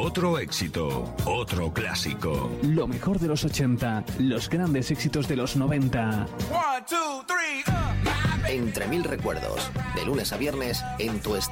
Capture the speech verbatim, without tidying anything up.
Otro éxito, otro clásico. Lo mejor de los ochenta, los grandes éxitos de los noventa. One, two, three, uh. Entre mil recuerdos, de lunes a viernes en tu estado.